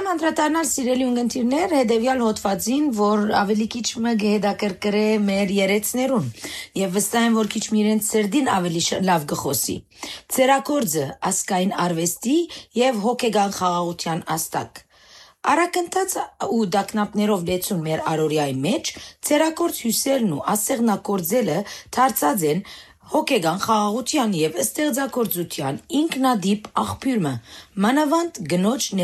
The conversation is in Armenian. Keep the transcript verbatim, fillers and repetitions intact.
Կուզեմ անդրադառնալ սիրելի ունգընտիրներ հետևյալ հոդվածին, որ ավելի քիչ մը գեհդակրկրե մեր երեցներուն եւ վստահ եմ, որ քիչ մի իրենց սրդին ավելի լավ գխոսի։ Ցերակորձը ասկային արվեստի եւ հոգեգան խաղաղության աստակ։ Արակընթաց ու դակնապներով լեցուն մեր արորիայի մեջ ցերակորձ հյուսելն ու ասեղնակորձելը դարձած են հոգեգան խաղաղության եւ ստեղծագործության ինքնադիպ աղբյուրը, մանավանդ գնոջ